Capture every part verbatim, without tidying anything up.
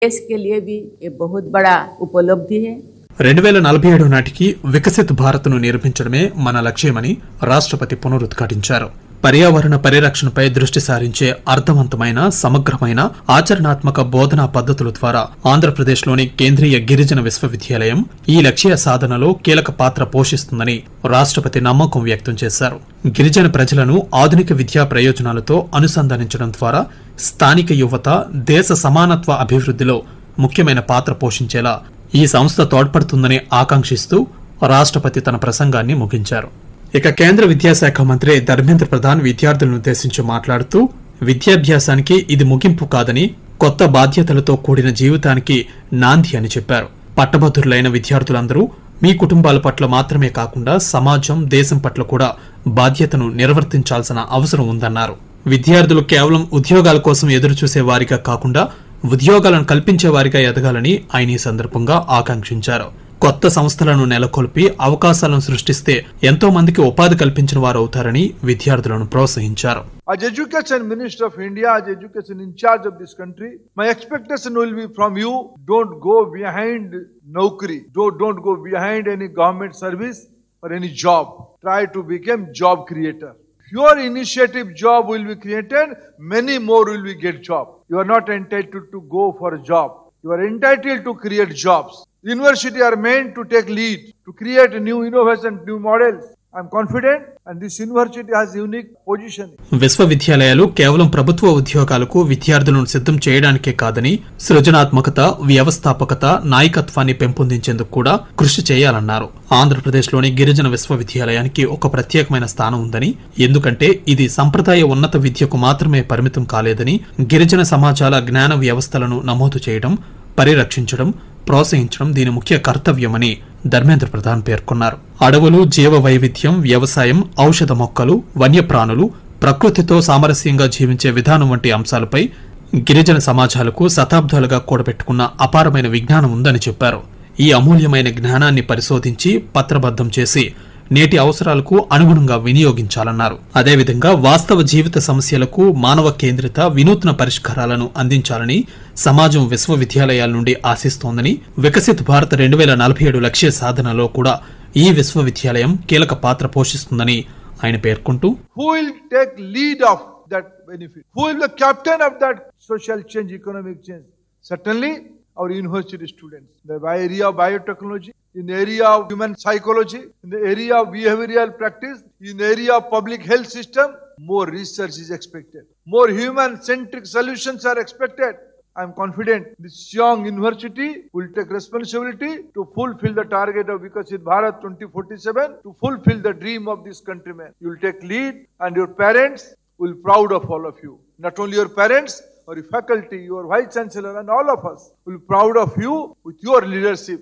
देश के लिए भी ये बहुत बड़ा उपलब्धि है। రెండు వేల నలభై ఏడు నాటికి వికసిత్ భారత్ను నిర్మించడమే మన లక్ష్యమని రాష్ట్రపతి పునరుద్ఘాటించారు. పర్యావరణ పరిరక్షణపై దృష్టి సారించే అర్థవంతమైన సమగ్రమైన ఆచరణాత్మక బోధనా పద్ధతుల ద్వారా ఆంధ్రప్రదేశ్లోని కేంద్రీయ గిరిజన విశ్వవిద్యాలయం ఈ లక్ష్య సాధనలో కీలక పాత్ర పోషిస్తుందని రాష్ట్రపతి నమ్మకం వ్యక్తం చేశారు. గిరిజన ప్రజలను ఆధునిక విద్యా ప్రయోజనాలతో అనుసంధానించడం ద్వారా స్థానిక యువత దేశ సమానత్వ అభివృద్ధిలో ముఖ్యమైన పాత్ర పోషించేలా ఈ సంస్థ తోడ్పడుతుందని ఆకాంక్షిస్తూ రాష్ట్రపతి తన ప్రసంగాన్ని ముగించారు. ఇక కేంద్ర విద్యాశాఖ మంత్రి ధర్మేంద్ర ప్రధాన్ విద్యార్థులను ఉద్దేశించి మాట్లాడుతూ విద్యాభ్యాసానికి ఇది ముగింపు కాదని కొత్త బాధ్యతలతో కూడిన జీవితానికి నాంది అని చెప్పారు. పట్టభద్రులైన విద్యార్థులందరూ మీ కుటుంబాల పట్ల మాత్రమే కాకుండా సమాజం దేశం పట్ల కూడా బాధ్యతను నిర్వర్తించాల్సిన అవసరం ఉందన్నారు. విద్యార్థులు కేవలం ఉద్యోగాల కోసం ఎదురుచూసే వారిగా కాకుండా ఉద్యోగాలను కల్పించే వారిగా ఎదగాలని ఆయన ఈ సందర్భంగా ఆకాంక్షించారు. కొత్త సంస్థలను నెలకొల్పి అవకాశాలను సృష్టిస్తే ఎంతో మందికి ఉపాధి కల్పించిన వారు అవుతారని విద్యార్థులను ప్రోత్సహించారు. As Education Minister of India, as Education in charge of this country, my expectation will be from you, don't go behind Naukri, don't, don't go behind any government service or any job. Try to become job creator. If your initiative job will be created, many more will be get job. You are not entitled to go for a job. You are entitled to create jobs. University are meant to take lead, to create new innovation, new models. I am confident and this university has unique position. విశ్వవిద్యాలయాలు కేవలం ప్రభుత్వ ఉద్యోగాలకు విద్యార్థులను సిద్ధం చేయడానికే కాదని సృజనాత్మకత, వ్యవస్థాపకత, నాయకత్వాన్ని పెంపొందించేందుకు కూడా కృషి చేయాలన్నారు. ఆంధ్రప్రదేశ్లోని గిరిజన విశ్వవిద్యాలయానికి ఒక ప్రత్యేకమైన స్థానం ఉందని, ఎందుకంటే ఇది సంప్రదాయ ఉన్నత విద్యకు మాత్రమే పరిమితం కాలేదని, గిరిజన సమాజాల జ్ఞాన వ్యవస్థలను నమోదు చేయడం, పరిరక్షించడం, ప్రోత్సహించడం దీని ముఖ్య కర్తవ్యమని ధర్మేంద్ర ప్రధాన్ పేర్కొన్నారు. అడవులు, జీవ వైవిధ్యం, వ్యవసాయం, ఔషధ మొక్కలు, వన్యప్రాణులు, ప్రకృతితో సామరస్యంగా జీవించే విధానం వంటి అంశాలపై గిరిజన సమాజాలకు శతాబ్దాలుగా కూడబెట్టుకున్న అపారమైన విజ్ఞానం ఉందని చెప్పారు. ఈ అమూల్యమైన జ్ఞానాన్ని పరిశోధించి పత్రబద్ధం చేసి నేటి అవసరాలకు అనుగుణంగా వినియోగించాలన్నారు. అదేవిధంగా వాస్తవ జీవిత సమస్యలకు మానవ కేంద్రిత వినూత్న పరిష్కారాలను అందించాలని సమాజం విశ్వవిద్యాలయాల నుండి ఆశిస్తోందని, వికసిత్ భారత్ రెండు వేల నలభై ఏడు లక్ష్య సాధనలో కూడా ఈ విశ్వవిద్యాలయం కీలక పాత్ర పోషిస్తుందని ఆయన పేర్కొంటూ, Who will take lead of that benefit? Who will be the captain of that social change, economic change? Certainly our university students. The area of biotechnology, in the area of human psychology, in the area of behavioral practice, in the area of public health system, more research is expected. More human-centric solutions are expected. I am confident this young university will take responsibility to fulfill the target of Vikasit Bharat twenty forty-seven, to fulfill the dream of this countrymen. You will take lead and your parents will be proud of all of you. Not only your parents, or your faculty, your vice chancellor and all of us will be proud of you with your leadership.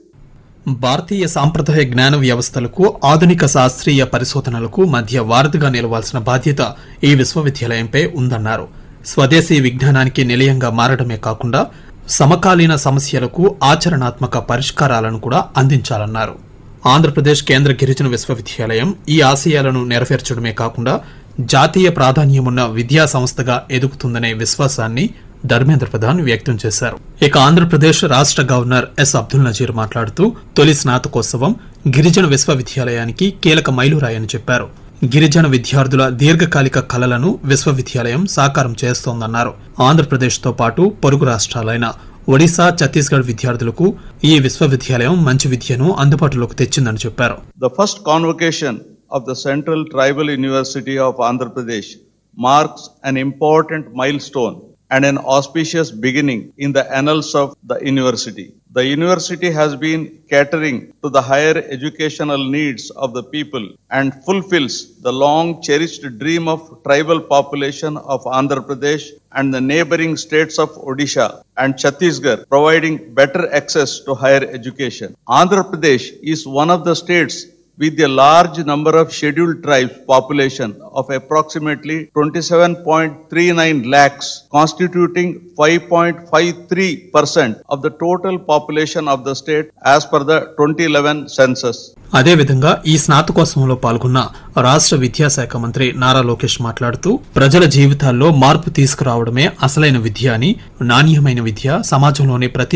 భారతీయ సాంప్రదాయ జ్ఞాన వ్యవస్థలకు, ఆధునిక శాస్త్రీయ పరిశోధనలకు మధ్య వారధిగా నిలవాల్సిన బాధ్యత ఈ విశ్వవిద్యాలయంపై ఉందన్నారు. స్వదేశీ విజ్ఞానానికి నిలయంగా మారడమే కాకుండా సమకాలీన సమస్యలకు ఆచరణాత్మక పరిష్కారాలను కూడా అందించాలన్నారు. ఆంధ్రప్రదేశ్ కేంద్ర గిరిజన విశ్వవిద్యాలయం ఈ ఆశయాలను నెరవేర్చడమే కాకుండా జాతీయ ప్రాధాన్యమున్న విద్యా సంస్థగా ఎదుగుతుందనే విశ్వాసాన్ని ధర్మేంద్ర ప్రధాన్ వ్యక్తం చేశారు. ఇక ఆంధ్రప్రదేశ్ రాష్ట్ర గవర్నర్ ఎస్ అబ్దుల్ నజీర్ మాట్లాడుతూ తొలి స్నాతకోత్సవం గిరిజన విశ్వవిద్యాలయానికి కీలక మైలురాయని చెప్పారు. గిరిజన విద్యార్థుల దీర్ఘకాలిక కలలను విశ్వవిద్యాలయం సాకారం చేస్తోందన్నారు. ఆంధ్రప్రదేశ్తో పాటు పొరుగు రాష్ట్రాలైన ఒడిశా, ఛత్తీస్గఢ్ విద్యార్థులకు ఈ విశ్వవిద్యాలయం మంచి విద్యను అందుబాటులోకి తెచ్చిందని చెప్పారు. The first convocation of the Central Tribal University of Andhra Pradesh marks an important milestone and an auspicious beginning in the annals of the university. The university has been catering to the higher educational needs of the people and fulfills the long cherished dream of tribal population of Andhra Pradesh and the neighboring states of Odisha and Chhattisgarh, providing better access to higher education. Andhra Pradesh is one of the states with a large number of scheduled tribes population of approximately twenty-seven point three nine lakhs, constituting five point five three percent of the total population of the state as per the twenty eleven census. అదేవిధంగా ఈ స్నాతకోత్సవంలో పాల్గొన్న రాష్ట్ర విద్యాశాఖ మంత్రి నారా లోకేష్ మాట్లాడుతూ ప్రజల జీవితాల్లో మార్పు తీసుకురావడమే అసలైన విద్య అని, నాణ్యమైన విద్య సమాజంలోని ప్రతి